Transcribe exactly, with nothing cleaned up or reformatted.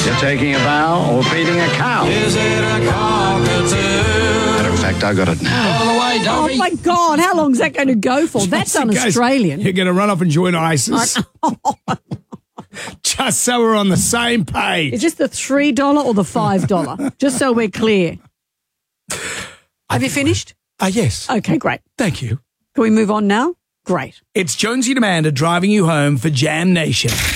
You're taking a bow or feeding a cow. Is it a cockatoo? Matter of fact, I got it now. All the way, Oh, Dobby. my God. How long is that going to go for? That's Just in case un-Australian. You're going to run off and join ISIS. Just so we're on the same page. Is this the three dollars or the five dollars? Just so we're clear. Have you finished? Ah, yes. Okay, great. Thank you. Can we move on now? Great. It's Jonesy and Amanda driving you home for Jam Nation.